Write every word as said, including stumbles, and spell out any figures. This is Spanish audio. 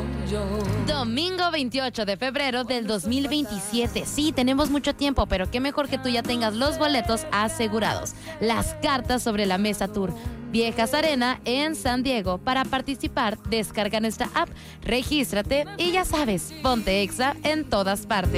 Domingo veintiocho de febrero del dos mil veintisiete. Sí, tenemos mucho tiempo, pero qué mejor que tú ya tengas los boletos asegurados. Las cartas sobre la mesa tour Viejas Arena en San Diego. Para participar, descarga nuestra app, regístrate y ya sabes, ponte Exa en todas partes.